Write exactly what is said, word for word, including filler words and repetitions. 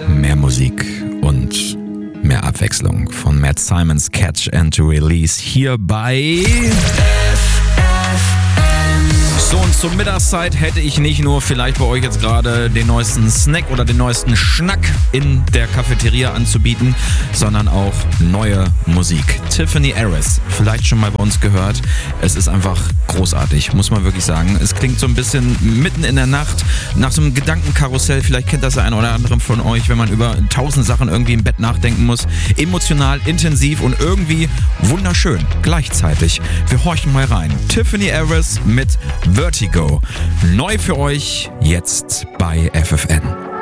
mehr Musik und mehr Abwechslung von Matt Simons Catch and Release hier bei So, und zur Mittagszeit hätte ich nicht nur vielleicht bei euch jetzt gerade den neuesten Snack oder den neuesten Schnack in der Cafeteria anzubieten, sondern auch neue Musik. Tiffany Harris, vielleicht schon mal bei uns gehört. Es ist einfach großartig, muss man wirklich sagen. Es klingt so ein bisschen mitten in der Nacht, nach so einem Gedankenkarussell. Vielleicht kennt das der eine oder andere von euch, wenn man über tausend Sachen irgendwie im Bett nachdenken muss. Emotional, intensiv und irgendwie wunderschön gleichzeitig. Wir horchen mal rein. Tiffany Harris mit Vertigo. Neu für euch jetzt bei F F N.